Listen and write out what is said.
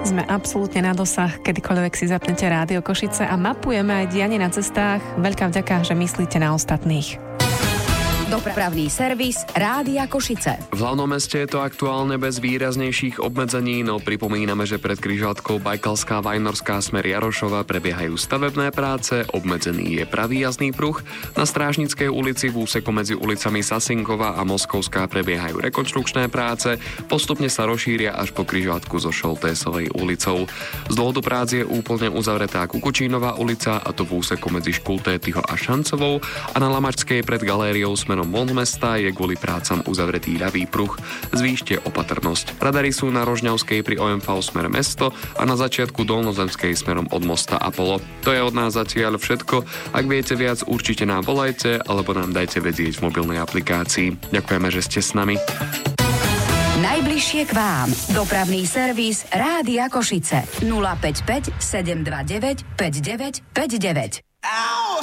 Sme absolútne na dosah, kedykoľvek si zapnete Rádio Košice a mapujeme aj dianie na cestách. Veľká vďaka, že myslíte na ostatných. Dopravný servis Rádia Košice. V hlavnom meste je to aktuálne bez výraznejších obmedzení, no pripomíname, že pred križovatkou Bajkalská Vajnorská smer Jarošova prebiehajú stavebné práce, obmedzený je pravý jazdný pruh. Na Strážnickej ulici v úseku medzi ulicami Sasinkova a Moskovská prebiehajú rekonštrukčné práce, postupne sa rozšíria až po križovatku so Šoltésovej ulicou. Z dôvodu prác je úplne uzavretá Kukučínová ulica, a to v úseku medzi Škultétyho a Šancovou, a na Lamačskej pred galériou smerom von mesta je kvôli prácam uzavretý ľavý pruh. Zvýšte opatrnosť. Radary sú na Rožňavskej pri OMV smer mesto a na začiatku Dolnozemskej smerom od mosta Apollo. To je od nás zatiaľ všetko. Ak viete viac, určite nám volajte alebo nám dajte vedieť v mobilnej aplikácii. Ďakujeme, že ste s nami. Najbližšie k vám. Dopravný servis Rádia Košice. 055 729 5959.